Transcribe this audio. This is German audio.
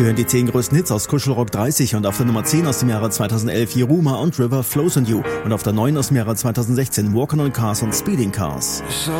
Wir hören die 10 größten Hits aus Kuschelrock 30 und auf der Nummer 10 aus dem Jahre 2011 Yiruma und River Flows on You und auf der 9 aus dem Jahre 2016 Walking on Cars und Speeding Cars. So